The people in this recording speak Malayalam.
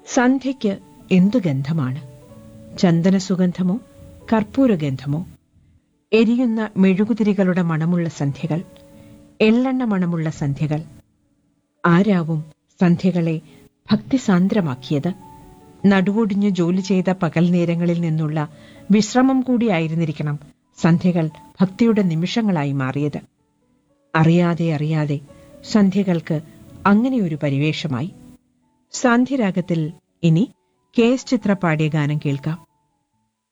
സന്ധ്യയ്ക്ക് എന്തു ഗന്ധമാണ്? ചന്ദനസുഗന്ധമോ കർപ്പൂരഗന്ധമോ? എരിയുന്ന മെഴുകുതിരികളുടെ മണമുള്ള സന്ധ്യകൾ, എള്ളെണ്ണ മണമുള്ള സന്ധ്യകൾ. ആരാവും സന്ധ്യകളെ ഭക്തിസാന്ദ്രമാക്കിയത്? നടുവൊടിഞ്ഞു ജോലി ചെയ്ത പകൽ നേരങ്ങളിൽ നിന്നുള്ള വിശ്രമം കൂടിയായിരുന്നിരിക്കണം സന്ധ്യകൾ ഭക്തിയുടെ നിമിഷങ്ങളായി മാറിയത്. അറിയാതെ അറിയാതെ സന്ധ്യകൾക്ക് അങ്ങനെയൊരു പരിവേഷമായി. സാന്ധ്യരാഗത്തിൽ ഇനി കെ എസ് ചിത്ര പാടിയ ഗാനം കേൾക്കാം.